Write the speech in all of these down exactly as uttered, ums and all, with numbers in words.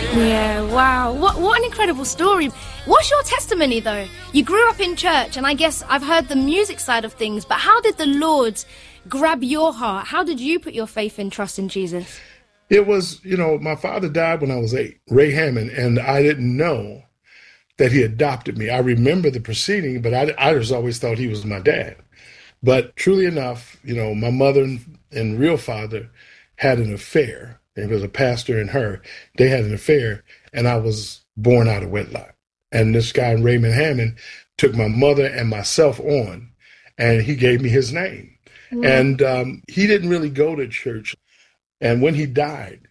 Yeah, wow. What what an incredible story. What's your testimony, though? You grew up in church, and I guess I've heard the music side of things, but how did the Lord grab your heart? How did you put your faith and trust in Jesus? It was, you know, my father died when I was eight, Ray Hammond, and I didn't know that he adopted me. I remember the proceeding, but I, I just always thought he was my dad. But truly enough, you know, my mother and, and real father had an affair. There was a pastor and her. They had an affair, and I was born out of wedlock. And this guy, Raymond Hammond, took my mother and myself on, and he gave me his name. Mm. And um, he didn't really go to church. And when he died,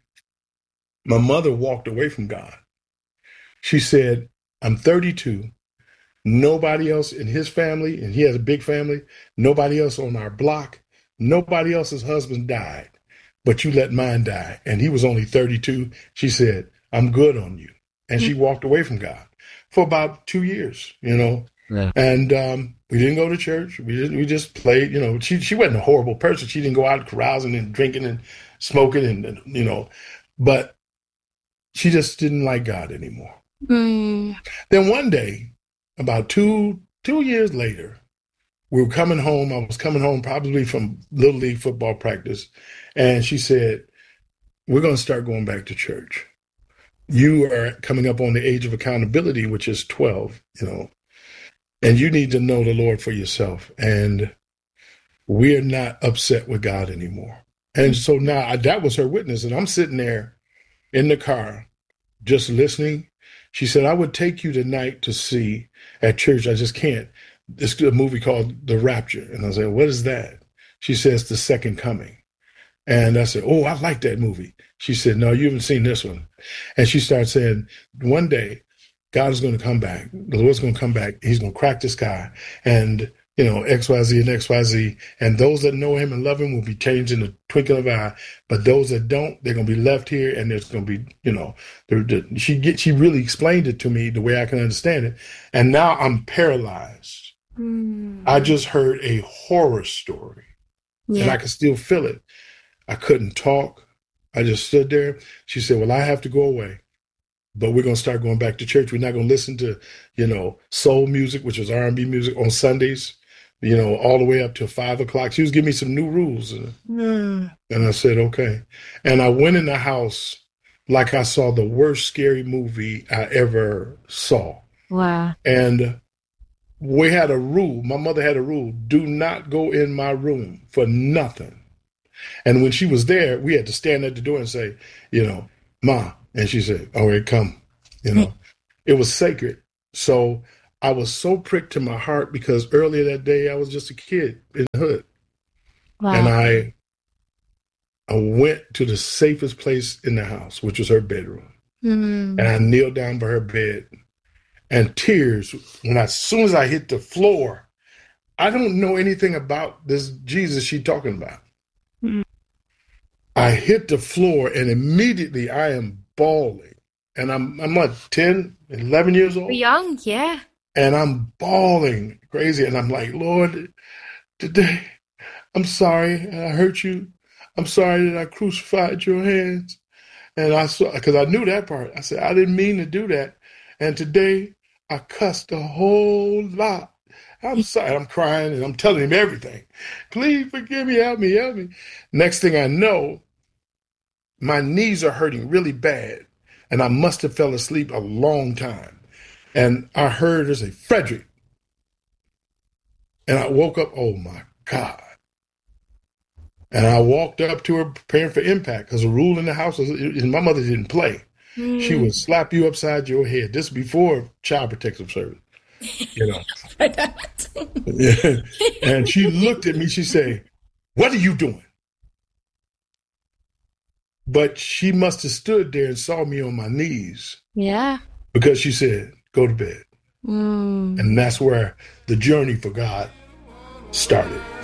my mother walked away from God. She said, I'm thirty-two. Nobody else in his family, and he has a big family, nobody else on our block, nobody else's husband died, but you let mine die. And he was only thirty-two. She said, I'm good on you. And she walked away from God for about two years, you know. Yeah. And um, we didn't go to church. We didn't, we just played, you know. She she wasn't a horrible person. She didn't go out carousing and drinking and smoking and, and you know. But she just didn't like God anymore. Mm. Then one day, about two two years later, we were coming home. I was coming home probably from Little League football practice. And she said, we're going to start going back to church. You are coming up on the age of accountability, which is twelve, you know, and you need to know the Lord for yourself. And we're not upset with God anymore. And so now I, that was her witness. And I'm sitting there in the car just listening. She said, I would take you tonight to see at church. I just can't. It's a movie called The Rapture. And I said, what is that? She says, The Second Coming. And I said, oh, I like that movie. She said, no, you haven't seen this one. And she started saying, one day, God is going to come back. The Lord's going to come back. He's going to crack the sky. And, you know, X Y Z and X Y Z. And those that know him and love him will be changed in the twinkling of an eye. But those that don't, they're going to be left here. And there's going to be, you know, they're, they're, she get, she really explained it to me the way I can understand it. And now I'm paralyzed. Mm. I just heard a horror story. Yeah. And I can still feel it. I couldn't talk. I just stood there. She said, well, I have to go away, but we're going to start going back to church. We're not going to listen to, you know, soul music, which is R and B music on Sundays, you know, all the way up to five o'clock. She was giving me some new rules. Mm. And I said, okay. And I went in the house like I saw the worst scary movie I ever saw. Wow. And we had a rule. My mother had a rule. Do not go in my room for nothing. And when she was there, we had to stand at the door and say, you know, Ma. And she said, all right, come. You know, it was sacred. So I was so pricked to my heart because earlier that day, I was just a kid in the hood. Wow. And I, I went to the safest place in the house, which was her bedroom. Mm. And I kneeled down by her bed. And tears, when I, as soon as I hit the floor, I don't know anything about this Jesus she's talking about. Mm-hmm. I hit the floor and immediately I am bawling. And I'm, I'm like ten, eleven years old. Young, yeah. And I'm bawling crazy. And I'm like, Lord, today, I'm sorry I hurt you. I'm sorry that I crucified your hands. And I saw, because I knew that part. I said, I didn't mean to do that. And today I cussed a whole lot. I'm sorry. I'm crying and I'm telling him everything. Please forgive me. Help me. Help me. Next thing I know, my knees are hurting really bad. And I must have fell asleep a long time. And I heard her say, Frederick. And I woke up. Oh, my God. And I walked up to her preparing for impact because the rule in the house was, my mother didn't play. Mm. She would slap you upside your head. This before Child Protective Service. You know. Yeah. And she looked at me, she said, what are you doing? But she must have stood there and saw me on my knees. Yeah. Because she said, go to bed. Mm. And that's where the journey for God started.